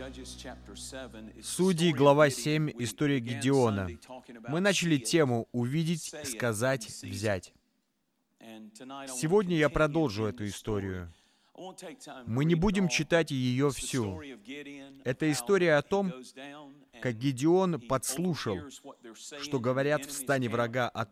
Судьи, глава 7, история Гидеона. Мы начали тему «Увидеть, сказать, взять». Сегодня я продолжу эту историю. Мы не будем читать ее всю. Это история о том, как Гидеон подслушал, что говорят в стане врага о